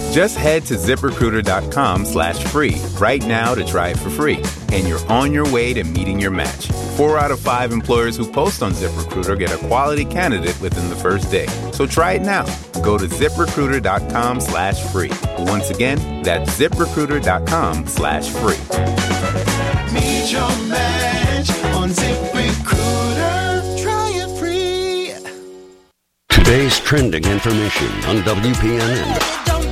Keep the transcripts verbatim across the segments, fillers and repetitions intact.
Just head to ZipRecruiter.com slash free right now to try it for free. And you're on your way to meeting your match. Four out of five employers who post on ZipRecruiter get a quality candidate within the first day. So try it now. Go to ZipRecruiter.com slash free. Once again, that's ZipRecruiter.com slash free. Meet your match on ZipRecruiter. Try it free. Today's trending information on W P N N.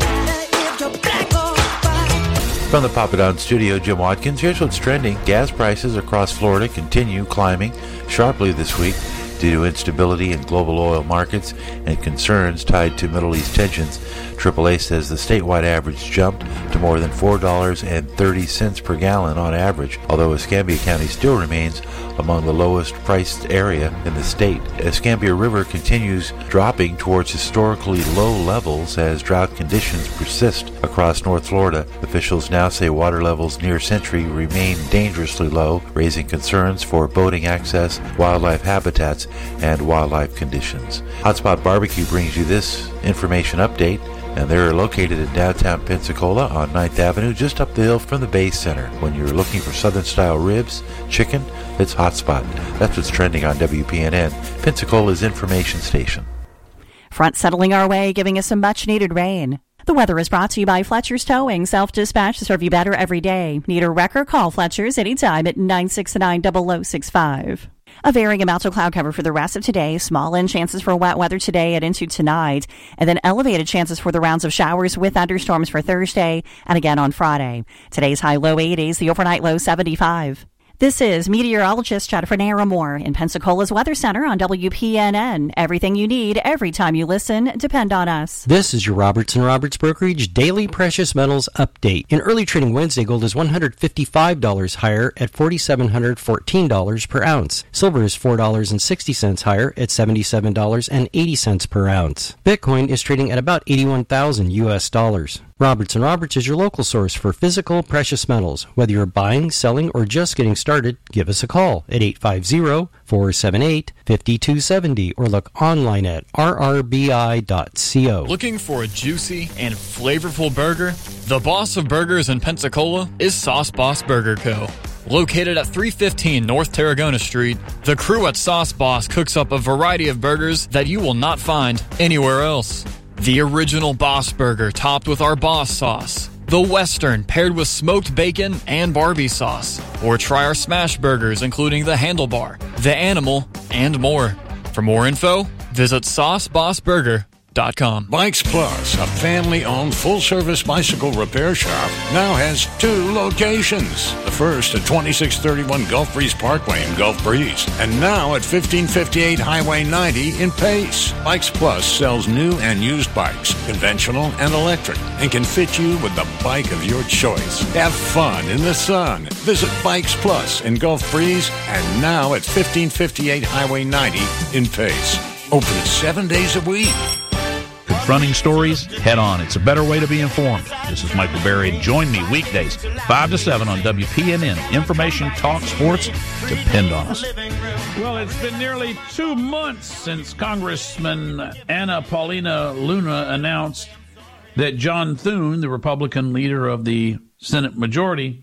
From the Papadon studio, Jim Watkins. Here's what's trending. Gas prices across Florida continue climbing sharply this week due to instability in global oil markets and concerns tied to Middle East tensions. triple A says the statewide average jumped to more than four dollars and thirty cents per gallon on average, although Escambia County still remains among the lowest priced area in the state. Escambia River continues dropping towards historically low levels as drought conditions persist across North Florida. Officials now say water levels near Century remain dangerously low, raising concerns for boating access, wildlife habitats, and wildlife conditions. Hotspot Barbecue brings you this information update, and they're located in downtown Pensacola on ninth Avenue, just up the hill from the Bay Center. When you're looking for Southern-style ribs, chicken, it's Hotspot. That's what's trending on W P N N, Pensacola's information station. Front settling our way, giving us some much-needed rain. The weather is brought to you by Fletcher's Towing, self-dispatch to serve you better every day. Need a wrecker? Call Fletcher's anytime at nine six nine, zero zero six five. A varying amount of cloud cover for the rest of today. Small and chances for wet weather today and into tonight. And then elevated chances for the rounds of showers with thunderstorms for Thursday and again on Friday. Today's high low eighties, the overnight low seventy-five. This is meteorologist Jennifer Naramore in Pensacola's Weather Center on W P N N. Everything you need, every time you listen, depend on us. This is your Roberts and Roberts Brokerage Daily Precious Metals Update. In early trading Wednesday, gold is one hundred fifty-five dollars higher at four thousand seven hundred fourteen dollars per ounce. Silver is four dollars and sixty cents higher at seventy-seven dollars and eighty cents per ounce. Bitcoin is trading at about eighty-one thousand U S dollars. Roberts and Roberts is your local source for physical precious metals. Whether you're buying, selling, or just getting started, give us a call at eight five zero, four seven eight, five two seven zero or look online at r r b i dot co. Looking for a juicy and flavorful burger? The boss of burgers in Pensacola is Sauce Boss Burger Co. Located at three fifteen North Tarragona Street, the crew at Sauce Boss cooks up a variety of burgers that you will not find anywhere else. The original Boss Burger topped with our Boss sauce. The Western paired with smoked bacon and Barbie sauce. Or try our smash burgers including the Handlebar, the Animal, and more. For more info, visit sauce boss burger dot com. Bikes Plus, a family-owned full-service bicycle repair shop, now has two locations. The first at twenty-six thirty-one Gulf Breeze Parkway in Gulf Breeze, and now at fifteen fifty-eight Highway ninety in Pace. Bikes Plus sells new and used bikes, conventional and electric, and can fit you with the bike of your choice. Have fun in the sun. Visit Bikes Plus in Gulf Breeze, and now at fifteen fifty-eight Highway ninety in Pace. Open seven days a week. Confronting stories head on. It's a better way to be informed. This is Michael Berry, and join me weekdays, five to seven on W P N N. Information, talk, sports, depend on us. Well, it's been nearly two months since Congressman Anna Paulina Luna announced that John Thune, the Republican leader of the Senate majority,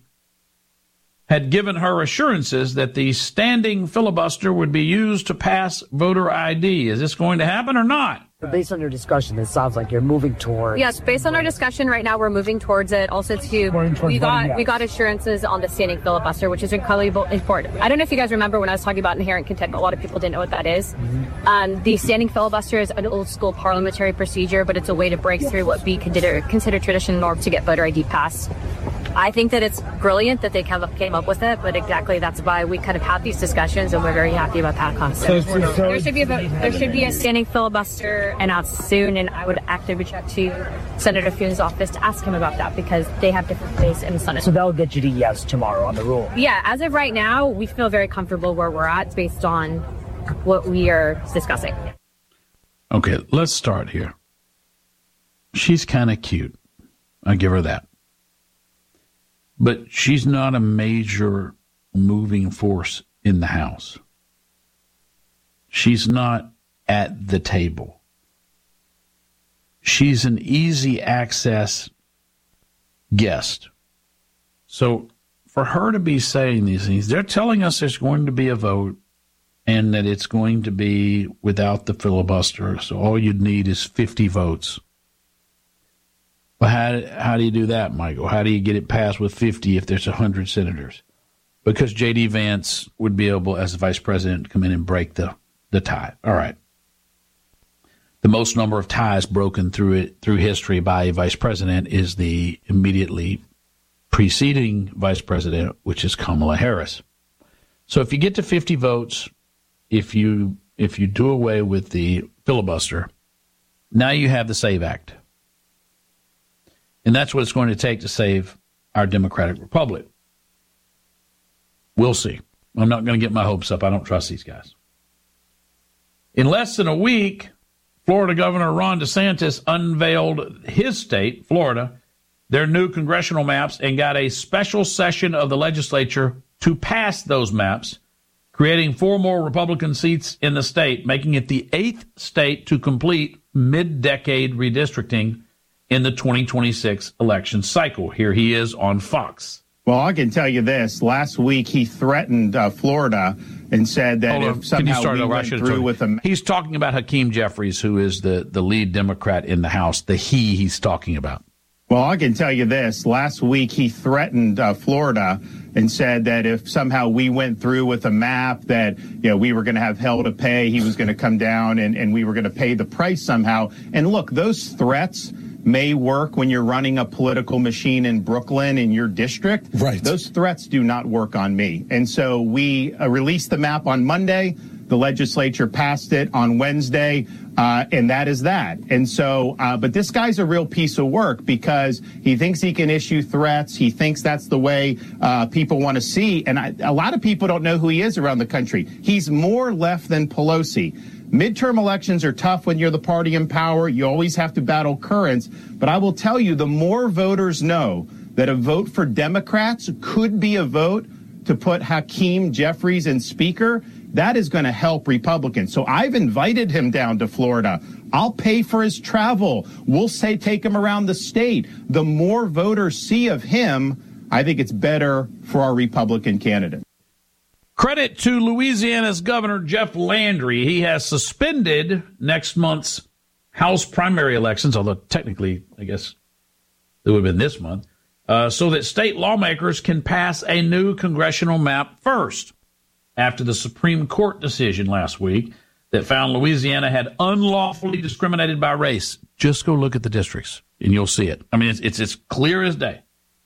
had given her assurances that the standing filibuster would be used to pass voter I D. Is this going to happen or not? Based on your discussion, it sounds like you're moving towards. Yes, based on our discussion right now, we're moving towards it. Also, too, we got yeah. we got assurances on the standing filibuster, which is incredibly important. I don't know if you guys remember when I was talking about inherent contempt, but a lot of people didn't know what that is. Mm-hmm. Um, the standing filibuster is an old school parliamentary procedure, but it's a way to break through what we consider consider tradition norm to get voter I D passed. I think that it's brilliant that they came up with it, but exactly that's why we kind of have these discussions, and we're very happy about that concept. So, so, so there should be a there should be a standing filibuster announced soon, and I would actively reach out to Senator Thune's office to ask him about that because they have different days in the Senate. So that'll get you to yes tomorrow on the rule. Yeah, as of right now, we feel very comfortable where we're at based on what we are discussing. Okay, let's start here. She's kind of cute. I give her that. But she's not a major moving force in the House. She's not at the table. she's an easy access guest. So for her to be saying these things, they're telling us there's going to be a vote and that it's going to be without the filibuster. So all you'd need is fifty votes. Well, how, how do you do that, Michael? How do you get it passed with fifty if there's one hundred senators? Because J D. Vance would be able, as the vice president, to come in and break the, the tie. All right. The most number of ties broken through it through history by a vice president is the immediately preceding vice president, which is Kamala Harris. So if you get to fifty votes, if you if you do away with the filibuster, now you have the SAVE Act. And that's what it's going to take to save our democratic republic. We'll see. I'm not going to get my hopes up. I don't trust these guys. In less than a week, Florida Governor Ron DeSantis unveiled his state, Florida, their new congressional maps and got a special session of the legislature to pass those maps, creating four more Republican seats in the state, making it the eighth state to complete mid-decade redistricting in the twenty twenty-six election cycle. Here he is on Fox. Well, I can tell you this. Last week, he threatened uh, Florida and said that Hold on. if somehow we over? went through with a... He's talking about Hakeem Jeffries, who is the, the lead Democrat in the House, the he he's talking about. Well, I can tell you this. Last week, he threatened uh, Florida and said that if somehow we went through with a map that, you know, we were going to have hell to pay, he was going to come down and, and we were going to pay the price somehow. And look, those threats may work when you're running a political machine in Brooklyn in your district. Right. Those threats do not work on me. And so we uh, released the map on Monday. The legislature passed it on Wednesday, uh, and that is that. And so, uh, but this guy's a real piece of work because he thinks he can issue threats. He thinks that's the way uh, people want to see. And I, a lot of people don't know who he is around the country. He's more left than Pelosi. Midterm elections are tough when you're the party in power. You always have to battle currents. But I will tell you, the more voters know that a vote for Democrats could be a vote to put Hakeem Jeffries in Speaker, that is going to help Republicans. So I've invited him down to Florida. I'll pay for his travel. We'll say take him around the state. The more voters see of him, I think it's better for our Republican candidate. Credit to Louisiana's Governor Jeff Landry. He has suspended next month's House primary elections, although technically, I guess, it would have been this month, uh, so that state lawmakers can pass a new congressional map first, after the Supreme Court decision last week that found Louisiana had unlawfully discriminated by race. Just go look at the districts, and you'll see it. I mean, it's, it's as clear as day.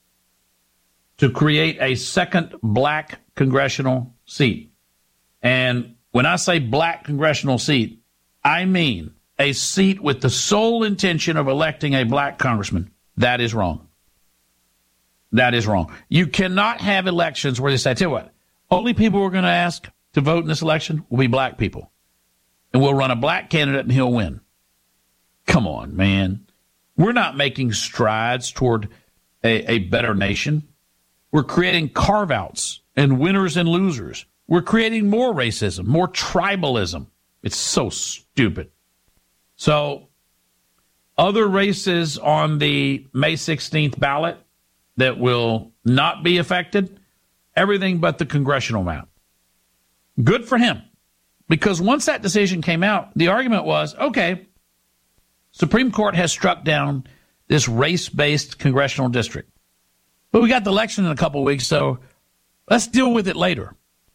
To create a second black congressional seat. And when I say black congressional seat, I mean a seat with the sole intention of electing a black congressman. That is wrong. That is wrong. You cannot have elections where they say, tell you what, only people we're going to ask to vote in this election will be black people. And we'll run a black candidate and he'll win. Come on, man. We're not making strides toward a, a better nation. We're creating carve-outs and winners and losers. We're creating more racism, more tribalism. It's so stupid. So other races on the May sixteenth ballot that will not be affected, everything but the congressional map. Good for him. Because once that decision came out, the argument was, okay, Supreme Court has struck down this race-based congressional district. But we got the election in a couple of weeks, so let's deal with it later.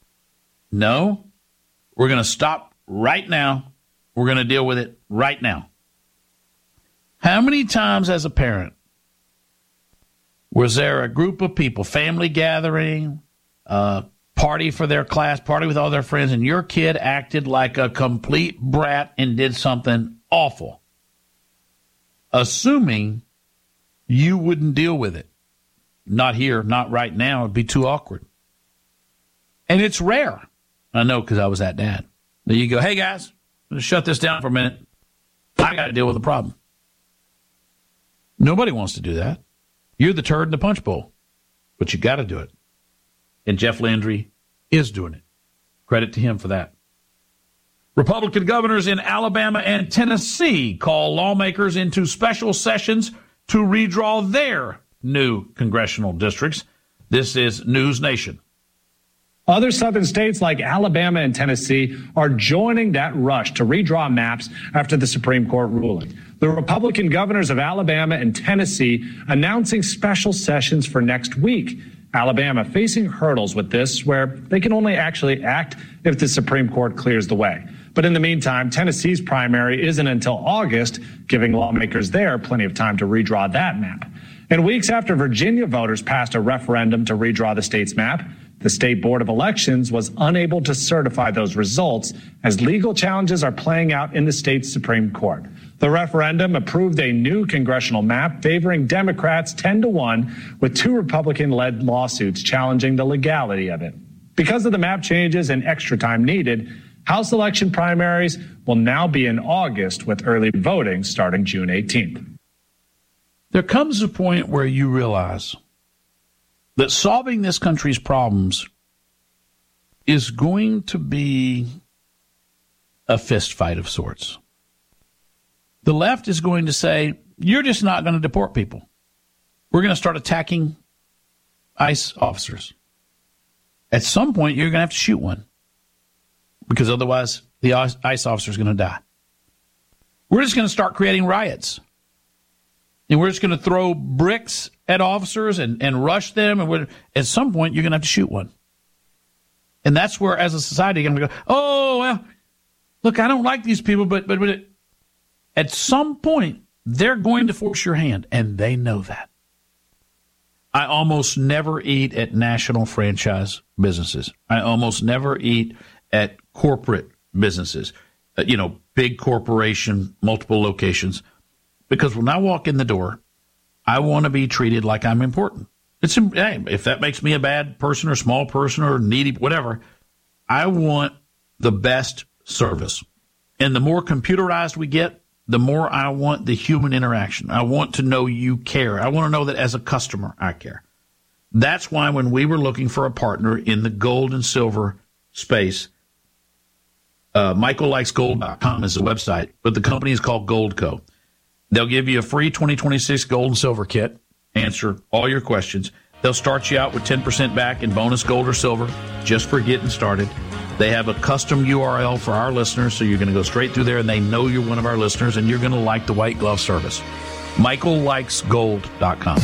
No, we're going to stop right now. We're going to deal with it right now. How many times as a parent was there a group of people, family gathering, uh, party for their class, party with all their friends, and your kid acted like a complete brat and did something awful, assuming you wouldn't deal with it? Not here, not right now. It'd be too awkward. And it's rare. I know because I was that dad. There you go. Hey, guys, I'm going to shut this down for a minute. I got to deal with the problem. Nobody wants to do that. You're the turd in the punch bowl, but you got to do it. And Jeff Landry is doing it. Credit to him for that. Republican governors in Alabama and Tennessee call lawmakers into special sessions to redraw their new congressional districts. This is News Nation. Other southern states like Alabama and Tennessee are joining that rush to redraw maps after the Supreme Court ruling. The Republican governors of Alabama and Tennessee announcing special sessions for next week. Alabama facing hurdles with this, where they can only actually act if the Supreme Court clears the way. But in the meantime, Tennessee's primary isn't until August, giving lawmakers there plenty of time to redraw that map. And weeks after Virginia voters passed a referendum to redraw the state's map, the State Board of Elections was unable to certify those results as legal challenges are playing out in the state's Supreme Court. The referendum approved a new congressional map favoring Democrats ten to one, with two Republican-led lawsuits challenging the legality of it. Because of the map changes and extra time needed, House election primaries will now be in August, with early voting starting June eighteenth. There comes a point where you realize that solving this country's problems is going to be a fist fight of sorts. The left is going to say, you're just not going to deport people. We're going to start attacking ICE officers. At some point, you're going to have to shoot one, because otherwise the ICE officer is going to die. We're just going to start creating riots. And we're just going to throw bricks at officers and, and rush them. And we're, at some point, you're going to have to shoot one. And that's where, as a society, you're going to go, oh, well, look, I don't like these people, but, but, but it, at some point, they're going to force your hand, and they know that. I almost never eat at national franchise businesses. I almost never eat at corporate businesses, uh, you know, big corporation, multiple locations. Because when I walk in the door, I want to be treated like I'm important. It's hey, if that makes me a bad person or small person or needy, whatever, I want the best service. And the more computerized we get, the more I want the human interaction. I want to know you care. I want to know that as a customer, I care. That's why when we were looking for a partner in the gold and silver space, uh, Michael Likes Gold dot com is the website, but the company is called Goldco. They'll give you a free twenty twenty-six gold and silver kit, answer all your questions. They'll start you out with ten percent back in bonus gold or silver just for getting started. They have a custom U R L for our listeners, so you're going to go straight through there, and they know you're one of our listeners, and you're going to like the white glove service. Michael Likes Gold dot com.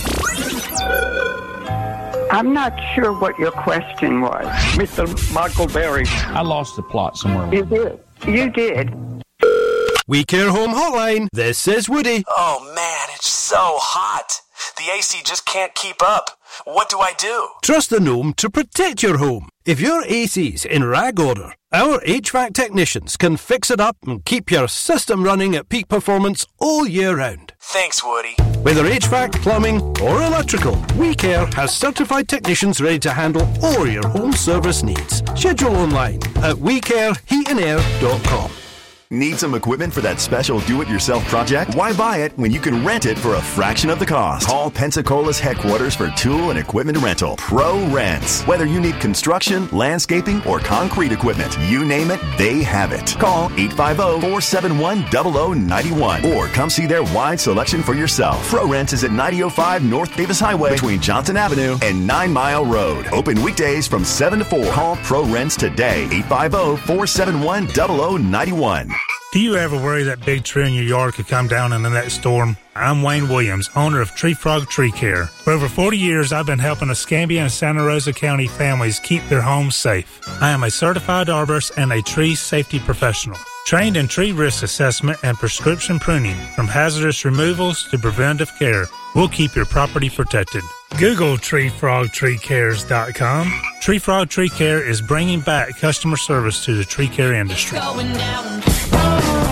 I'm not sure what your question was, Mister Michael Berry. I lost the plot somewhere. You did. You did. We Care Home Hotline. This is Woody. Oh, man, it's so hot. The A C just can't keep up. What do I do? Trust the Gnome to protect your home. If your A C's in rag order, our H V A C technicians can fix it up and keep your system running at peak performance all year round. Thanks, Woody. Whether H V A C, plumbing, or electrical, We Care has certified technicians ready to handle all your home service needs. Schedule online at we care heat and air dot com. Need some equipment for that special do-it-yourself project? Why buy it when you can rent it for a fraction of the cost? Call Pensacola's headquarters for tool and equipment rental. Pro Rents. Whether you need construction, landscaping, or concrete equipment, you name it, they have it. Call eight five zero, four seven one, zero zero nine one or come see their wide selection for yourself. Pro Rents is at ninety oh five North Davis Highway between Johnson Avenue and Nine Mile Road. Open weekdays from seven to four. Call Pro Rents today. eight five zero, four seven one, zero zero nine one. Do you ever worry that big tree in your yard could come down in the next storm? I'm Wayne Williams, owner of Tree Frog Tree Care. For over forty years, I've been helping Escambia and Santa Rosa County families keep their homes safe. I am a certified arborist and a tree safety professional, trained in tree risk assessment and prescription pruning, from hazardous removals to preventive care. We'll keep your property protected. Google tree frog tree cares dot com. Tree Frog Tree Care is bringing back customer service to the tree care industry. Going down.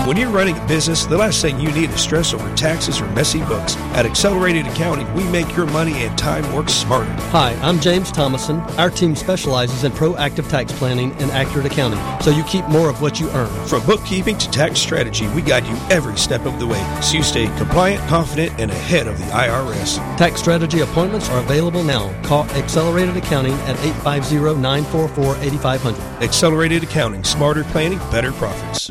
When you're running a business, the last thing you need is stress over taxes or messy books. At Accelerated Accounting, we make your money and time work smarter. Hi, I'm James Thomason. Our team specializes in proactive tax planning and accurate accounting, so you keep more of what you earn. From bookkeeping to tax strategy, we guide you every step of the way, so you stay compliant, confident, and ahead of the I R S. Tax strategy appointments are available now. Call Accelerated Accounting at eight five zero, nine four four, eight five zero zero. Accelerated Accounting, smarter planning, better profits.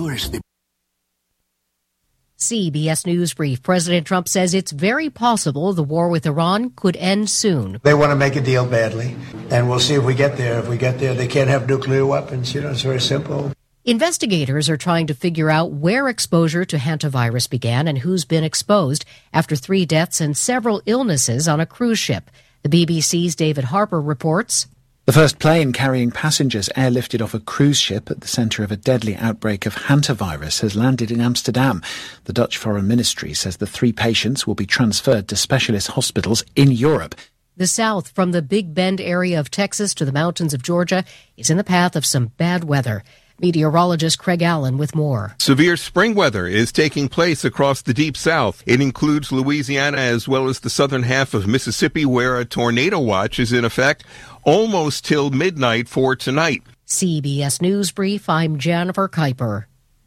C B S News Brief. President Trump says it's very possible the war with Iran could end soon. They want to make a deal badly, and we'll see if we get there. If we get there, they can't have nuclear weapons. You know, it's very simple. Investigators are trying to figure out where exposure to hantavirus began and who's been exposed after three deaths and several illnesses on a cruise ship. The B B C's David Harper reports. The first plane carrying passengers airlifted off a cruise ship at the centre of a deadly outbreak of hantavirus has landed in Amsterdam. The Dutch Foreign Ministry says the three patients will be transferred to specialist hospitals in Europe. The South, from the Big Bend area of Texas to the mountains of Georgia, is in the path of some bad weather. Meteorologist Craig Allen with more. Severe spring weather is taking place across the Deep South. It includes Louisiana as well as the southern half of Mississippi, where a tornado watch is in effect almost till midnight for tonight. C B S News Brief, I'm Jennifer Kuiper.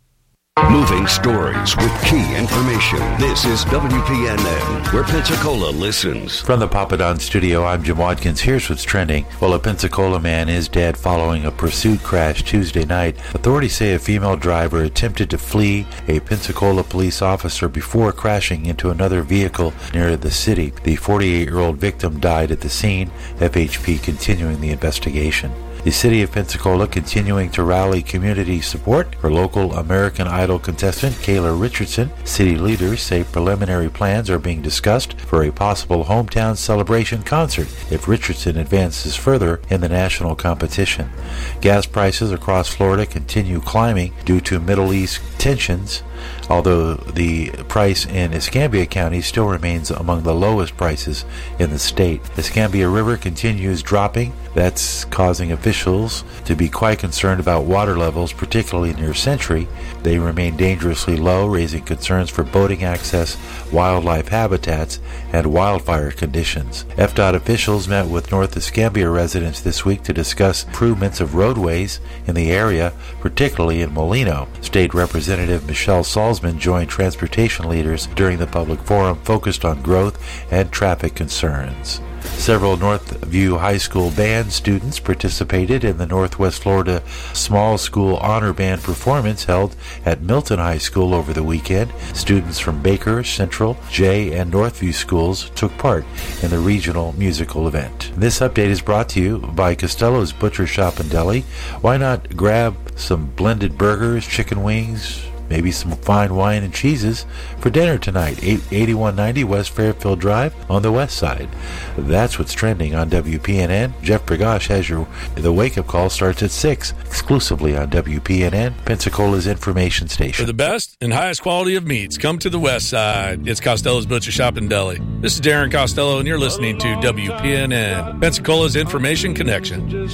Moving stories with key information. This is W P N N, where Pensacola listens. From the Papadon studio, I'm Jim Watkins. Here's what's trending. Well, a Pensacola man is dead following a pursuit crash Tuesday night. Authorities say a female driver attempted to flee a Pensacola police officer before crashing into another vehicle near the city. The forty-eight-year-old victim died at the scene. F H P continuing the investigation. The city of Pensacola continuing to rally community support for local American Idol contestant Kayla Richardson. City leaders say preliminary plans are being discussed for a possible hometown celebration concert if Richardson advances further in the national competition. Gas prices across Florida continue climbing due to Middle East tensions, although the price in Escambia County still remains among the lowest prices in the state. The Escambia River continues dropping. That's causing officials to be quite concerned about water levels, particularly near Century. They remain dangerously low, raising concerns for boating access, wildlife habitats, and wildfire conditions. F D O T officials met with North Escambia residents this week to discuss improvements of roadways in the area, particularly in Molino. State Representative Michelle Salzman joined transportation leaders during the public forum focused on growth and traffic concerns. Several Northview High School band students participated in the Northwest Florida Small School Honor Band performance held at Milton High School over the weekend. Students from Baker, Central, Jay, and Northview schools took part in the regional musical event. This update is brought to you by Costello's Butcher Shop and Deli. Why not grab some blended burgers, chicken wings, maybe some fine wine and cheeses for dinner tonight. eighty-one ninety West Fairfield Drive on the west side. That's what's trending on W P N N. Jeff Bergosh has your... The wake-up call starts at six, exclusively on W P N N, Pensacola's information station. For the best and highest quality of meats, come to the west side. It's Costello's Butcher Shop and Deli. This is Darren Costello, and you're listening to W P N N, Pensacola's information connection.